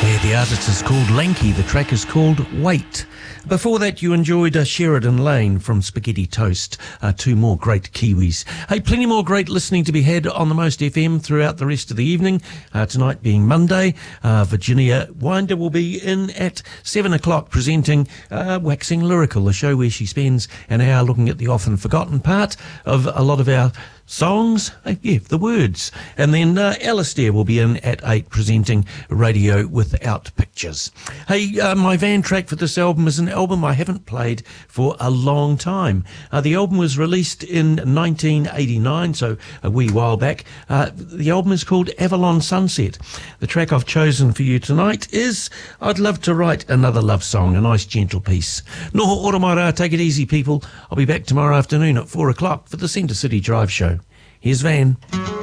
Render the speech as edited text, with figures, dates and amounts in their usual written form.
The artist is called Lanky. The track is called Wait. Before that, you enjoyed Sheridan Lane from Spaghetti Toast. Two more great Kiwis. Hey, plenty more great listening to be had on the Most FM throughout the rest of the evening. Tonight being Monday, Virginia Winder will be in at 7 o'clock presenting Waxing Lyrical, a show where she spends an hour looking at the often forgotten part of a lot of our songs, the words. And then Alistair will be in at 8 presenting Radio Without Pictures. Hey, my van track for this album is an album I haven't played for a long time. The album was released in 1989, so a wee while back. The album is called Avalon Sunset. The track I've chosen for you tonight is I'd Love to Write Another Love Song, a nice gentle piece. Noho ora mai rā, take it easy people. I'll be back tomorrow afternoon at 4 o'clock for the Centre City Drive show. Here's Van.